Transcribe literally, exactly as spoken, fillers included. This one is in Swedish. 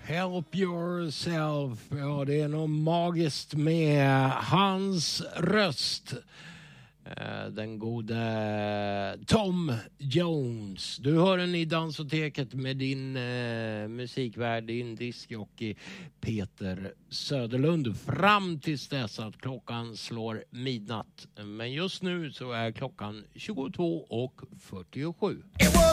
Help yourself. Ja, det är något magiskt med hans röst. Den gode Tom Jones. Du hör den i Dansoteket med din eh, musikvärd, din diskjockey Peter Söderlund. Fram tills dess att klockan slår midnatt. Men just nu så är klockan tjugotvå och fyrtiosju.